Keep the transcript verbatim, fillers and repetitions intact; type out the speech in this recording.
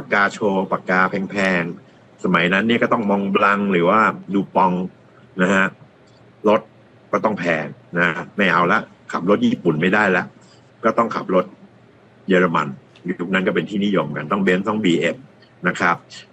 กาโชว์ปากกาแพงๆสมัยนั้นเนี่ยก็ต้องมองบลังหรือว่าดูปองนะฮะรถก็ต้องแพงนะไม่เอาละขับรถญี่ปุ่นไม่ได้ละก็ต้องขับรถเยอรมันยุคนั้นก็เป็นที่นิยมกันต้องเบนซ์ต้อง บี เอ็ม นะครับ